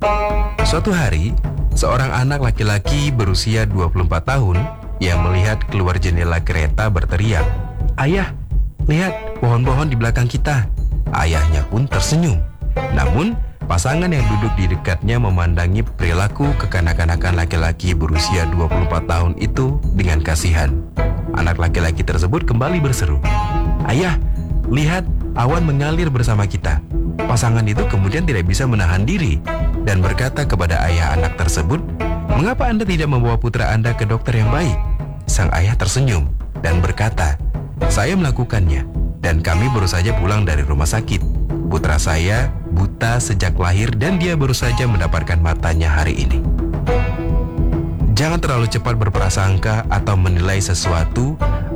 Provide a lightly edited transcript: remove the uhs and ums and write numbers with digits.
Suatu hari, seorang anak laki-laki berusia 24 tahun yang melihat keluar jendela kereta berteriak, "Ayah, lihat pohon-pohon di belakang kita." Ayahnya pun tersenyum. Namun, pasangan yang duduk di dekatnya memandangi perilaku kekanak-kanakan laki-laki berusia 24 tahun itu dengan kasihan. Anak laki-laki tersebut kembali berseru, "Ayah, lihat awan mengalir bersama kita." Pasangan itu kemudian tidak bisa menahan diri dan berkata kepada ayah anak tersebut, "Mengapa Anda tidak membawa putra Anda ke dokter yang baik?" Sang ayah tersenyum dan berkata, "Saya melakukannya dan kami baru saja pulang dari rumah sakit. Putra saya buta sejak lahir dan dia baru saja mendapatkan matanya hari ini." Jangan terlalu cepat berprasangka atau menilai sesuatu